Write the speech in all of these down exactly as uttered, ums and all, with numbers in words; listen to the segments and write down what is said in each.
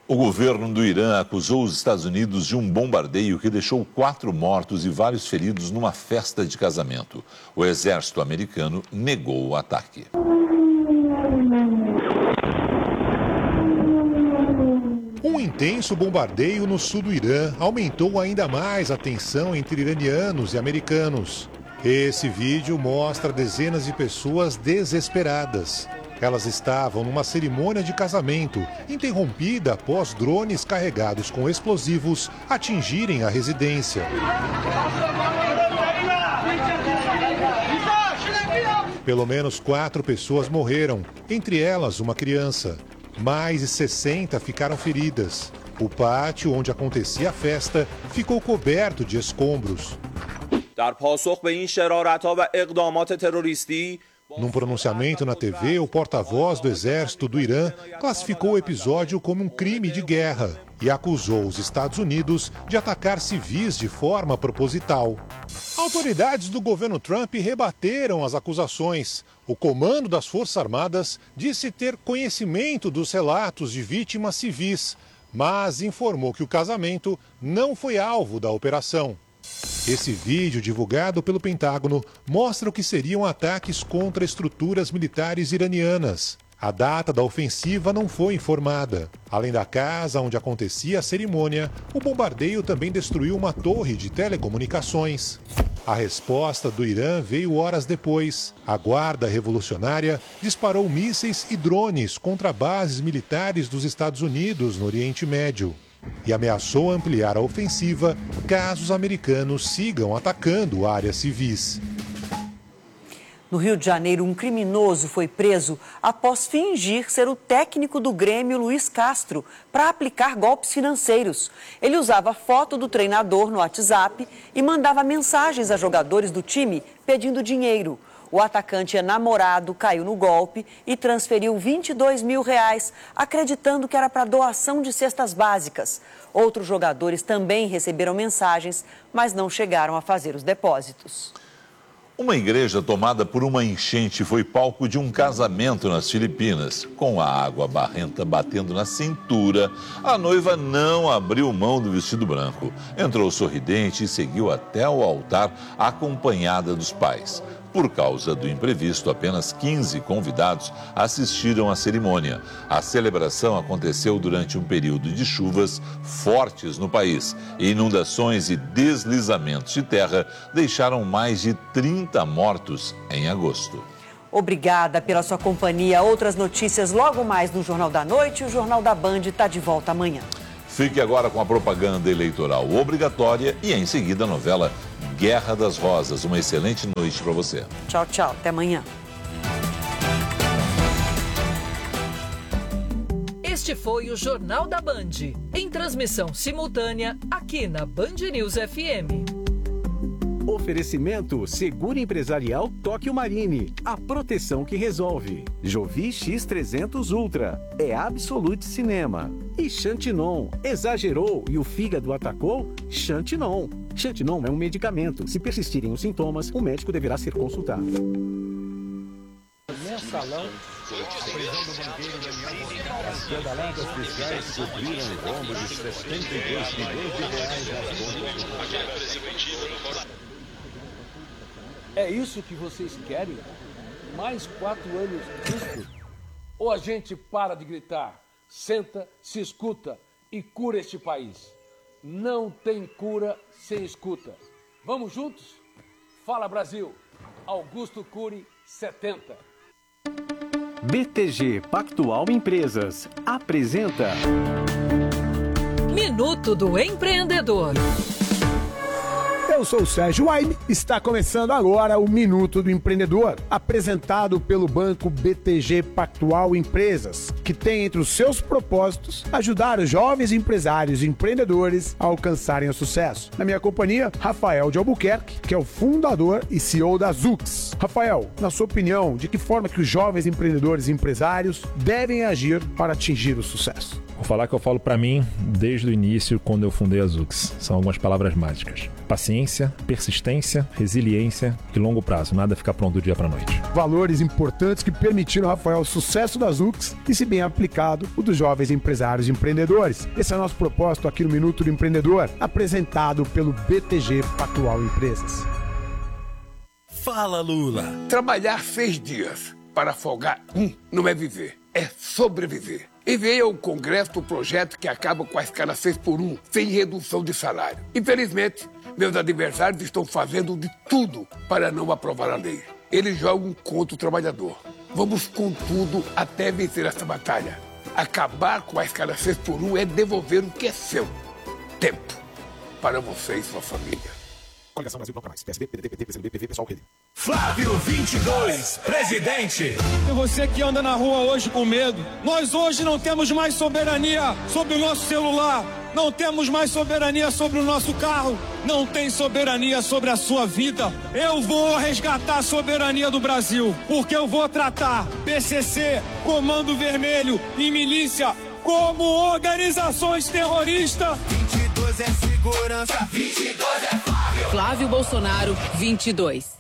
O governo do Irã acusou os Estados Unidos de um bombardeio que deixou quatro mortos e vários feridos numa festa de casamento. O exército americano negou o ataque. Um intenso bombardeio no sul do Irã aumentou ainda mais a tensão entre iranianos e americanos. Esse vídeo mostra dezenas de pessoas desesperadas. Elas estavam numa cerimônia de casamento, interrompida após drones carregados com explosivos atingirem a residência. Pelo menos quatro pessoas morreram, entre elas uma criança. Mais de sessenta ficaram feridas. O pátio onde acontecia a festa ficou coberto de escombros. Num pronunciamento na T V, o porta-voz do exército do Irã classificou o episódio como um crime de guerra e acusou os Estados Unidos de atacar civis de forma proposital. Autoridades do governo Trump rebateram as acusações. O comando das Forças Armadas disse ter conhecimento dos relatos de vítimas civis, mas informou que o casamento não foi alvo da operação. Esse vídeo, divulgado pelo Pentágono, mostra o que seriam ataques contra estruturas militares iranianas. A data da ofensiva não foi informada. Além da casa onde acontecia a cerimônia, o bombardeio também destruiu uma torre de telecomunicações. A resposta do Irã veio horas depois. A Guarda Revolucionária disparou mísseis e drones contra bases militares dos Estados Unidos no Oriente Médio e ameaçou ampliar a ofensiva caso os americanos sigam atacando áreas civis. No Rio de Janeiro, um criminoso foi preso após fingir ser o técnico do Grêmio Luiz Castro para aplicar golpes financeiros. Ele usava foto do treinador no WhatsApp e mandava mensagens a jogadores do time pedindo dinheiro. O atacante enamorado caiu no golpe e transferiu vinte e dois mil reais, acreditando que era para doação de cestas básicas. Outros jogadores também receberam mensagens, mas não chegaram a fazer os depósitos. Uma igreja tomada por uma enchente foi palco de um casamento nas Filipinas. Com a água barrenta batendo na cintura, a noiva não abriu mão do vestido branco. Entrou sorridente e seguiu até o altar, acompanhada dos pais. Por causa do imprevisto, apenas quinze convidados assistiram à cerimônia. A celebração aconteceu durante um período de chuvas fortes no país. Inundações e deslizamentos de terra deixaram mais de trinta mortos em agosto. Obrigada pela sua companhia. Outras notícias logo mais no Jornal da Noite. O Jornal da Band está de volta amanhã. Fique agora com a propaganda eleitoral obrigatória e em seguida a novela Guerra das Rosas. Uma excelente noite para você. Tchau, tchau. Até amanhã. Este foi o Jornal da Band, em transmissão simultâneea aqui na Band News F M. Oferecimento Seguro Empresarial Tóquio Marine. A proteção que resolve. Jovi X trezentos Ultra. É Absolute Cinema. E Xantinon. Exagerou e o fígado atacou? Xantinon. Xantinon é um medicamento. Se persistirem os sintomas, o médico deverá ser consultado. Mensalão. Prisão do banqueiro Daniel As pedaladas fiscais cobriram o rombo de sessenta e dois milhões de reais nas contas. É isso que vocês querem? Mais quatro anos disso? Ou a gente para de gritar, senta, se escuta e cura este país? Não tem cura sem escuta. Vamos juntos? Fala Brasil! Augusto Cury, setenta. B T G Pactual Empresas apresenta Minuto do Empreendedor. Eu sou o Sérgio Waime, está começando agora o Minuto do Empreendedor, apresentado pelo Banco B T G Pactual Empresas, que tem entre os seus propósitos ajudar os jovens empresários e empreendedores a alcançarem o sucesso. Na minha companhia, Rafael de Albuquerque, que é o fundador e C E O da Zux. Rafael, na sua opinião, de que forma que os jovens empreendedores e empresários devem agir para atingir o sucesso? Vou falar que eu falo para mim desde o início, quando eu fundei a Zux. São algumas palavras mágicas. Paciência, persistência, resiliência e longo prazo. Nada fica pronto do dia para a noite. Valores importantes que permitiram, Rafael, o sucesso da Zux e, se bem aplicado, o dos jovens empresários e empreendedores. Esse é o nosso propósito aqui no Minuto do Empreendedor, apresentado pelo B T G Pactual Empresas. Fala, Lula. Trabalhar seis dias para folgar um não é viver, é sobreviver. Enviei ao Congresso o projeto que acaba com a escala seis por um, sem redução de salário. Infelizmente, meus adversários estão fazendo de tudo para não aprovar a lei. Eles jogam contra o trabalhador. Vamos com tudo até vencer essa batalha. Acabar com a escala seis por um é devolver o que é seu. Tempo para você e sua família. Coligação Brasil Bloco Mais, P S B, P D T, P T, P C B, P V, Pessoal, Rede. Flávio vinte e dois, presidente. E você que anda na rua hoje com medo, nós hoje não temos mais soberania sobre o nosso celular, não temos mais soberania sobre o nosso carro, não tem soberania sobre a sua vida. Eu vou resgatar a soberania do Brasil, porque eu vou tratar P C C, Comando Vermelho e milícia como organizações terroristas. vinte e dois é segurança, vinte e dois é Flávio. Flávio Bolsonaro, vinte e dois.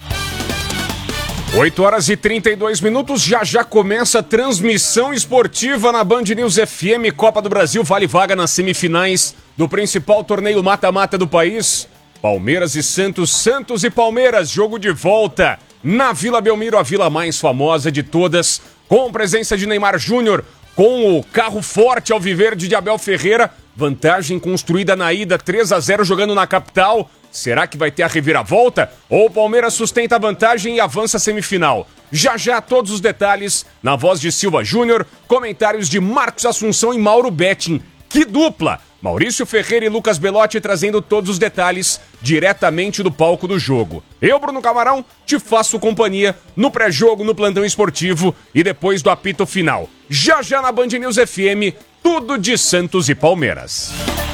oito horas e trinta e dois minutos, já já começa a transmissão esportiva na Band News F M. Copa do Brasil vale vaga nas semifinais do principal torneio mata-mata do país. Palmeiras e Santos, Santos e Palmeiras, jogo de volta na Vila Belmiro, a vila mais famosa de todas, com presença de Neymar Júnior, com o carro forte alviverde de Abel Ferreira, vantagem construída na ida, três a zero jogando na capital. Será que vai ter a reviravolta? Ou o Palmeiras sustenta a vantagem e avança a semifinal? Já já todos os detalhes na voz de Silva Júnior, comentários de Marcos Assunção e Mauro Betting. Que dupla! Maurício Ferreira e Lucas Belotti trazendo todos os detalhes diretamente do palco do jogo. Eu, Bruno Camarão, te faço companhia no pré-jogo, no plantão esportivo e depois do apito final. Já já na Band News F M, tudo de Santos e Palmeiras.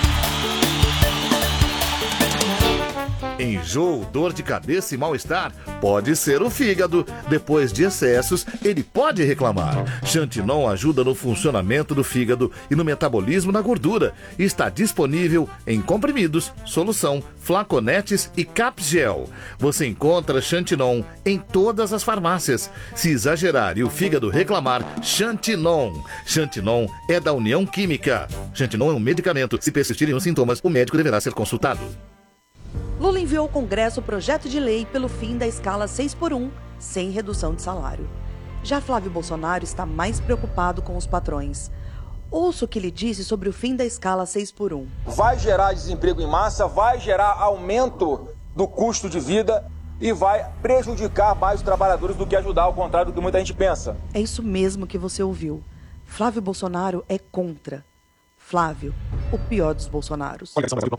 Enjoo, dor de cabeça e mal-estar? Pode ser o fígado. Depois de excessos, ele pode reclamar. Xantinon ajuda no funcionamento do fígado e no metabolismo da gordura. Está disponível em comprimidos, solução, flaconetes e capgel. Você encontra Xantinon em todas as farmácias. Se exagerar e o fígado reclamar, Xantinon. Xantinon é da União Química. Xantinon é um medicamento. Se persistirem os sintomas, o médico deverá ser consultado. Lula enviou ao Congresso o projeto de lei pelo fim da escala seis por um, sem redução de salário. Já Flávio Bolsonaro está mais preocupado com os patrões. Ouça o que ele disse sobre o fim da escala seis por um. Vai gerar desemprego em massa, vai gerar aumento do custo de vida e vai prejudicar mais os trabalhadores do que ajudar, ao contrário do que muita gente pensa. É isso mesmo que você ouviu. Flávio Bolsonaro é contra. Flávio, o pior dos Bolsonaros.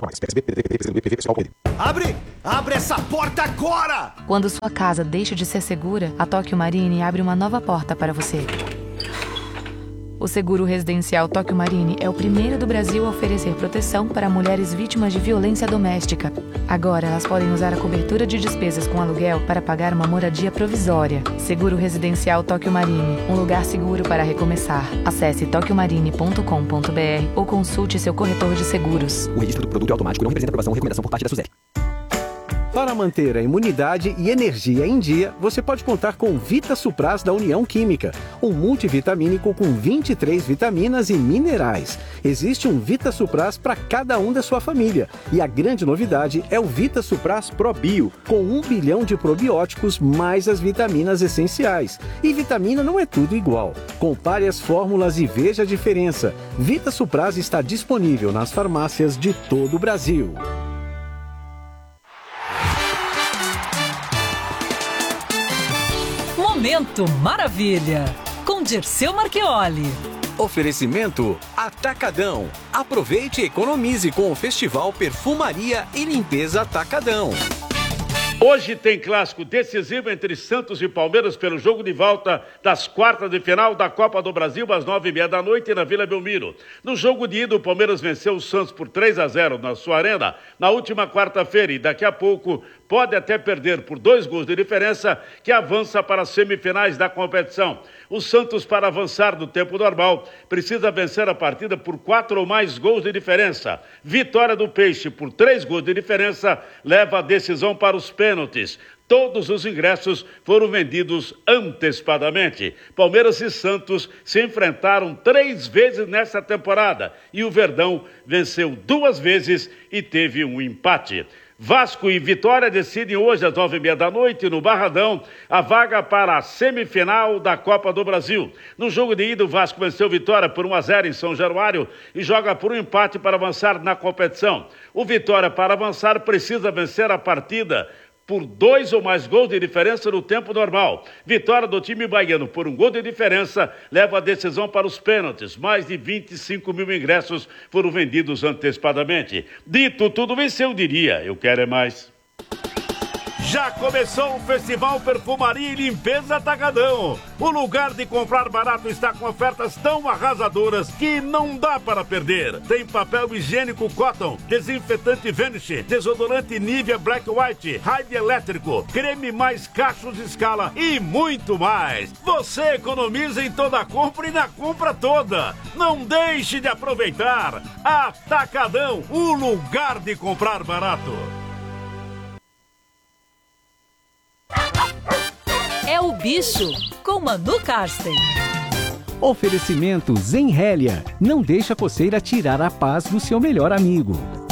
Abre! Abre essa porta agora! Quando sua casa deixa de ser segura, a Tóquio Marine abre uma nova porta para você. O seguro residencial Tóquio Marine é o primeiro do Brasil a oferecer proteção para mulheres vítimas de violência doméstica. Agora, elas podem usar a cobertura de despesas com aluguel para pagar uma moradia provisória. Seguro residencial Tóquio Marine, um lugar seguro para recomeçar. Acesse tóquio marine ponto com ponto b r ou consulte seu corretor de seguros. O registro do produto automático não representa aprovação ou recomendação por parte da SUSEP. Para manter a imunidade e energia em dia, você pode contar com Vita Supras da União Química, um multivitamínico com vinte e três vitaminas e minerais. Existe um Vita Supras para cada um da sua família. E a grande novidade é o Vita Supras Pro Bio, com um bilhão de probióticos mais as vitaminas essenciais. E vitamina não é tudo igual. Compare as fórmulas e veja a diferença. Vita Supras está disponível nas farmácias de todo o Brasil. Momento Maravilha, com Dirceu Marchioli. Oferecimento Atacadão. Aproveite e economize com o Festival Perfumaria e Limpeza Atacadão. Hoje tem clássico decisivo entre Santos e Palmeiras pelo jogo de volta das quartas de final da Copa do Brasil às nove e meia da noite na Vila Belmiro. No jogo de ida, o Palmeiras venceu o Santos por três a zero na sua arena na última quarta-feira e daqui a pouco pode até perder por dois gols de diferença, que avança para as semifinais da competição. O Santos, para avançar no tempo normal, precisa vencer a partida por quatro ou mais gols de diferença. Vitória do Peixe por três gols de diferença leva a decisão para os pênaltis. Todos os ingressos foram vendidos antecipadamente. Palmeiras e Santos se enfrentaram três vezes nessa temporada e o Verdão venceu duas vezes e teve um empate. Vasco e Vitória decidem hoje às nove e meia da noite no Barradão a vaga para a semifinal da Copa do Brasil. No jogo de ida, o Vasco venceu Vitória por um a zero em São Januário e joga por um empate para avançar na competição. O Vitória, para avançar, precisa vencer a partida por dois ou mais gols de diferença no tempo normal. Vitória do time baiano por um gol de diferença leva a decisão para os pênaltis. Mais de vinte e cinco mil ingressos foram vendidos antecipadamente. Dito tudo isso, eu diria, eu quero é mais. Já começou o Festival Perfumaria e Limpeza Atacadão. O lugar de comprar barato está com ofertas tão arrasadoras que não dá para perder. Tem papel higiênico Cotton, desinfetante Vanish, desodorante Nivea Black White, Raid elétrico, creme mais cachos de escala e muito mais. Você economiza em toda a compra e na compra toda. Não deixe de aproveitar. Atacadão, o lugar de comprar barato. É o Bicho, com Manu Karsten. Oferecimento Zenrélia. Não deixa a coceira tirar a paz do seu melhor amigo.